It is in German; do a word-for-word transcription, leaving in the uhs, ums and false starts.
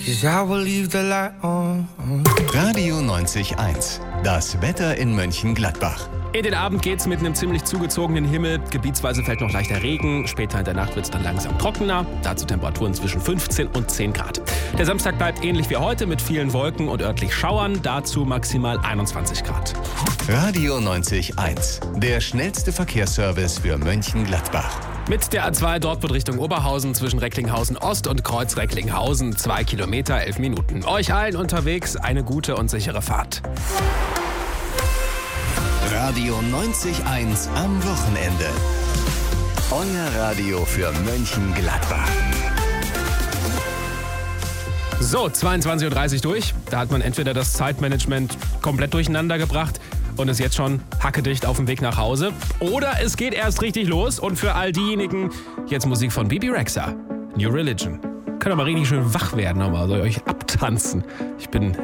'cause I will leave the light on. Radio neunzig Komma eins. Das Wetter in Mönchengladbach. In den Abend geht's mit einem ziemlich zugezogenen Himmel. Gebietsweise fällt noch leichter Regen. Später in der Nacht wird's dann langsam trockener. Dazu Temperaturen zwischen fünfzehn und zehn Grad. Der Samstag bleibt ähnlich wie heute mit vielen Wolken und örtlich Schauern. Dazu maximal einundzwanzig Grad. Radio neunzig Komma eins. Der schnellste Verkehrsservice für Mönchengladbach. Mit der A zwei Dortmund Richtung Oberhausen zwischen Recklinghausen Ost und Kreuz Recklinghausen. Zwei Kilometer, elf Minuten. Euch allen unterwegs eine gute und sichere Fahrt. Radio neunzig Komma eins am Wochenende. Euer Radio für Mönchengladbach. So, zweiundzwanzig Uhr dreißig durch. Da hat man entweder das Zeitmanagement komplett durcheinander gebracht und ist jetzt schon hackedicht auf dem Weg nach Hause. Oder es geht erst richtig los und für all diejenigen jetzt Musik von Bebe Rexha. New Religion. Könnt ihr mal richtig schön wach werden, aber soll ich euch abtanzen. Ich bin